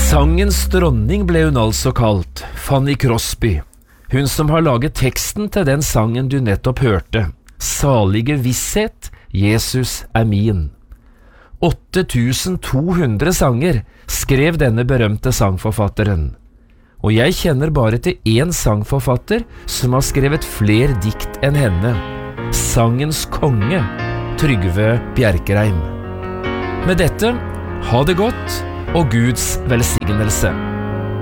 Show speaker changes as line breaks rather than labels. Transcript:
Sangens dronning ble hun altså kalt, Fanny Crosby, hun som har laget teksten til den sangen du nettopp hørte, Salige visshet, Jesus er min. 8200 sanger skrev denne berømte sangforfatteren, og jeg kjenner bare til én sangforfatter som har skrevet flere dikt enn henne, sangens konge, Trygve Bjerkreim. Med dette, ha det godt og Guds velsignelse.